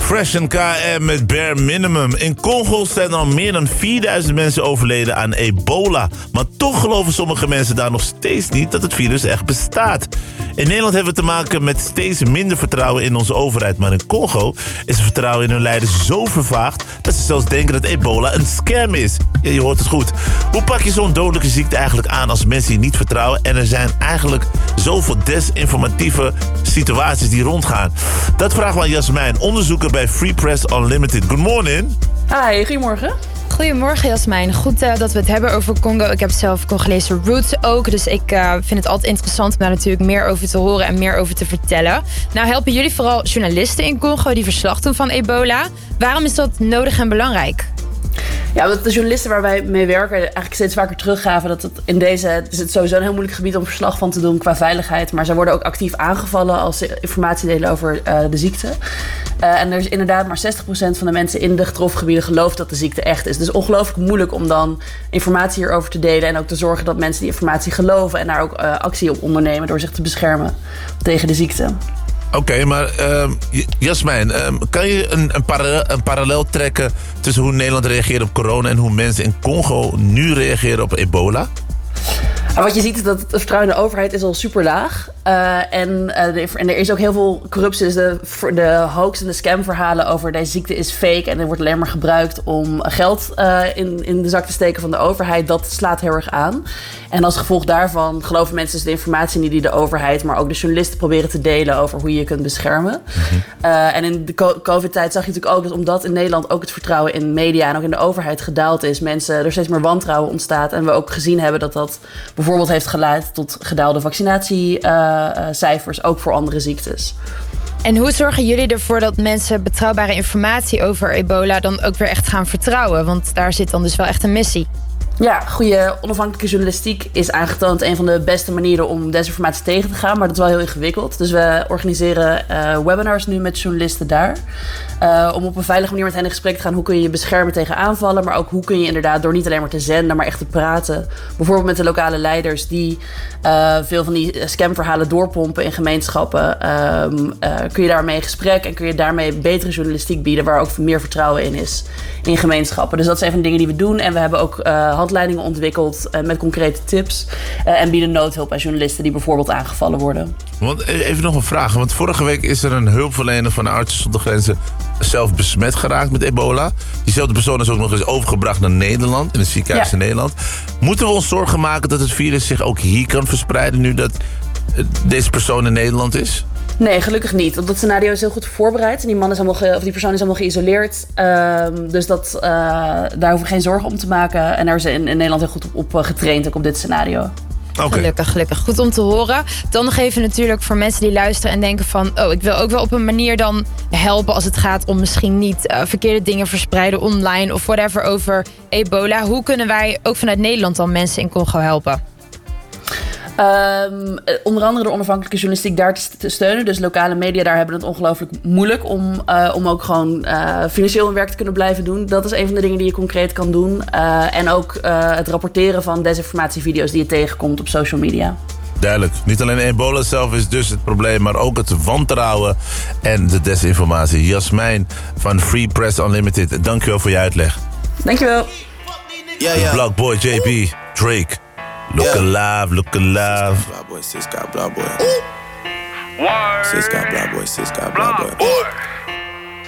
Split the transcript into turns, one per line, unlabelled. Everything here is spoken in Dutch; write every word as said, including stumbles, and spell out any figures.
Fresh en K M met Bare Minimum. In Congo zijn al meer dan vierduizend mensen overleden aan ebola. Maar toch geloven sommige mensen daar nog steeds niet dat het virus echt bestaat. In Nederland hebben we te maken met steeds minder vertrouwen in onze overheid. Maar in Congo is het vertrouwen in hun leiders zo vervaagd dat ze zelfs denken dat ebola een scam is. Ja, je hoort het goed. Hoe pak je zo'n dodelijke ziekte eigenlijk aan als mensen je niet vertrouwen? En er zijn eigenlijk zoveel desinformatieve situaties die rondgaan. Dat vragen we aan Jasmijn, onderzoeker bij Free Press Unlimited. Good morning.
Hi, goedemorgen.
Goedemorgen Jasmijn. Goed uh, dat we het hebben over Congo. Ik heb zelf Congolese roots ook. Dus ik uh, vind het altijd interessant om daar natuurlijk meer over te horen en meer over te vertellen. Nou helpen jullie vooral journalisten in Congo die verslag doen van ebola. Waarom is dat nodig en belangrijk?
Ja, omdat de journalisten waar wij mee werken eigenlijk steeds vaker teruggaven dat het in deze... Het is het sowieso een heel moeilijk gebied om verslag van te doen qua veiligheid. Maar zij worden ook actief aangevallen als ze informatie delen over uh, de ziekte. Uh, en er is inderdaad maar zestig procent van de mensen in de getroffen gebieden gelooft dat de ziekte echt is. Dus ongelooflijk moeilijk om dan informatie hierover te delen. En ook te zorgen dat mensen die informatie geloven en daar ook uh, actie op ondernemen door zich te beschermen tegen de ziekte.
Oké, okay, maar uh, Jasmijn, uh, kan je een, een, parallel, een parallel trekken tussen hoe Nederland reageert op corona en hoe mensen in Congo nu reageren op ebola?
En wat je ziet is dat het vertrouwen in de overheid is al super laag. Uh, en, uh, de, en er is ook heel veel corruptie. Dus de, de hoax en de scamverhalen over deze ziekte is fake. En er wordt alleen maar gebruikt om geld uh, in, in de zak te steken van de overheid. Dat slaat heel erg aan. En als gevolg daarvan geloven mensen dus de informatie niet die de overheid, maar ook de journalisten proberen te delen over hoe je je kunt beschermen. Mm-hmm. Uh, en in de COVID-tijd zag je natuurlijk ook dat omdat in Nederland ook het vertrouwen in media en ook in de overheid gedaald is, mensen er steeds meer wantrouwen ontstaat. En we ook gezien hebben dat dat bijvoorbeeld heeft geleid tot gedaalde vaccinatiecijfers, uh, ook voor andere ziektes.
En hoe zorgen jullie ervoor dat mensen betrouwbare informatie over ebola dan ook weer echt gaan vertrouwen? Want daar zit dan dus wel echt een missie.
Ja, goede onafhankelijke journalistiek is aangetoond een van de beste manieren om desinformatie tegen te gaan. Maar dat is wel heel ingewikkeld. Dus we organiseren uh, webinars nu met journalisten daar. Uh, om op een veilige manier met hen in gesprek te gaan. Hoe kun je je beschermen tegen aanvallen? Maar ook hoe kun je inderdaad door niet alleen maar te zenden, maar echt te praten. Bijvoorbeeld met de lokale leiders die uh, veel van die scamverhalen doorpompen in gemeenschappen. Uh, uh, kun je daarmee in gesprek en kun je daarmee betere journalistiek bieden waar ook meer vertrouwen in is in gemeenschappen. Dus dat is een van de dingen die we doen. En we hebben ook uh, handleidingen ontwikkeld uh, met concrete tips. Uh, en bieden noodhulp aan journalisten die bijvoorbeeld aangevallen worden.
Want even nog een vraag. Want vorige week is er een hulpverlener van de Artsen zonder Grenzen zelf besmet geraakt met ebola. Diezelfde persoon is ook nog eens overgebracht naar Nederland, in het ziekenhuis ja. in Nederland. Moeten we ons zorgen maken dat het virus zich ook hier kan verspreiden nu dat deze persoon in Nederland is?
Nee, gelukkig niet. Want dat scenario is heel goed voorbereid. En die, man is allemaal ge, of die persoon is allemaal geïsoleerd. Um, dus dat, uh, daar hoeven we geen zorgen om te maken. En daar is in, in Nederland heel goed op, op getraind, ook op dit scenario.
Okay.
Gelukkig, gelukkig. Goed om te horen. Dan nog even natuurlijk voor mensen die luisteren en denken van, oh, ik wil ook wel op een manier dan helpen als het gaat om misschien niet uh, verkeerde dingen verspreiden online of whatever over ebola. Hoe kunnen wij ook vanuit Nederland dan mensen in Congo helpen?
Um, onder andere de onafhankelijke journalistiek daar te, te steunen. Dus lokale media daar hebben het ongelooflijk moeilijk om, uh, om ook gewoon uh, financieel hun werk te kunnen blijven doen. Dat is een van de dingen die je concreet kan doen. Uh, en ook uh, het rapporteren van desinformatievideo's die je tegenkomt op social media.
Duidelijk. Niet alleen ebola zelf is dus het probleem, maar ook het wantrouwen en de desinformatie. Jasmijn van Free Press Unlimited, dankjewel voor je uitleg.
Dankjewel.
Yeah, yeah.
Black Boy, J P, Drake. Look yeah. alive, look alive.
Sis got blah boy, sis got blah boy. Sis got blah boy, sis got blah boy.